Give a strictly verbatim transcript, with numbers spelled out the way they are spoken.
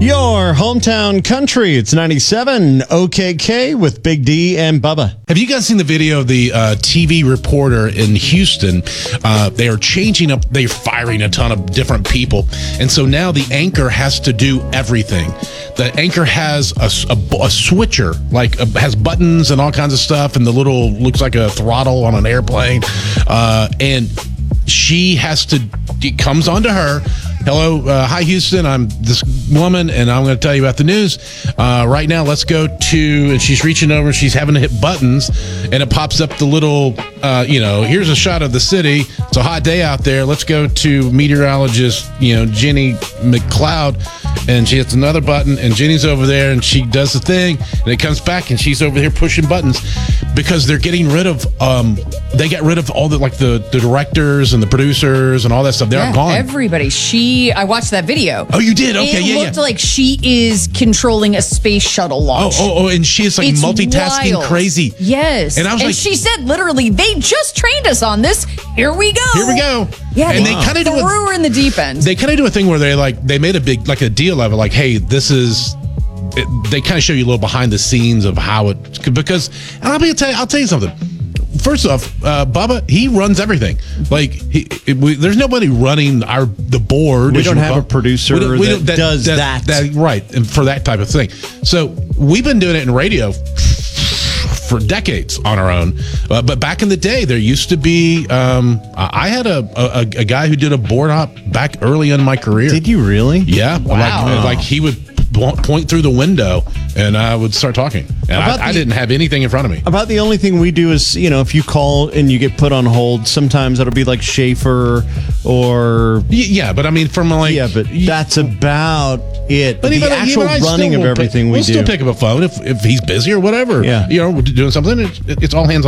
Your hometown country. It's ninety-seven O K K with Big D and Bubba. Have you guys seen the video of the uh, T V reporter in Houston? Uh, they are changing up. They're firing a ton of different people. And so now the anchor has to do everything. The anchor has a, a, a switcher, like uh, has buttons and all kinds of stuff. And the little, looks like a throttle on an airplane. Uh, and she has to, it comes onto her. Hello, uh, hi Houston, I'm this woman, and I'm going to tell you about the news. Uh, right now, let's go to, and she's reaching over, and she's having to hit buttons, and it pops up the little, uh, you know, here's a shot of the city. It's a hot day out there. Let's go to meteorologist, you know, Jenny McLeod, and she hits another button, and Jenny's over there, and she does the thing, and it comes back, and she's over here pushing buttons because they're getting rid of, um, they got rid of all the, like, the, the directors and the producers and all that stuff. They're yeah, gone. Everybody. She, I watched that video. Oh, you did? Okay, it yeah, yeah. It looked like she is controlling a space shuttle launch. Oh, oh, oh, and she is like It's multitasking wild. crazy. Yes. And I was and like, she said literally, they just trained us on this. Here we go. here we go. Yeah, and they, they kind of do threw a, her in the deep end. they kind of do a thing where they like they made a big like a deal of it, like, hey, this is. It, they kind of show you a little behind the scenes of how it because, and I'll be tell you, I'll tell you something. First off, uh, Bubba, he runs everything. Like, he, it, we, there's nobody running our the board. We don't have a producer we we that does that. that. Right, and for that type of thing. So we've been doing it in radio for decades on our own. Uh, but back in the day, there used to be, um, I had a, a a guy who did a board hop back early in my career. Did you really? Yeah. Wow. Like, like he would point through the window and I would start talking. And I, the, I didn't have anything in front of me. About the only thing we do is, you know, if you call and you get put on hold, sometimes it'll be like Schaefer or... Y- yeah, but I mean, from like... Yeah, but that's about it. But the even, actual even I running still of will everything pick, we we'll do. still pick up a phone if, if he's busy or whatever. Yeah. You know, doing something. It's, it's all hands